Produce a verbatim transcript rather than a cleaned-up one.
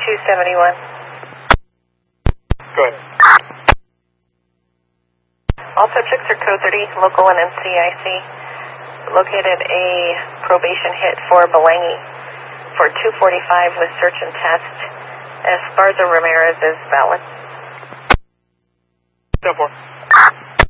two seventy-one. Go ahead. Also, checks are code thirty, local and N C I C. Located a probation hit for Belangi for two forty-five with search and test. Esparza Ramirez is valid. ten four.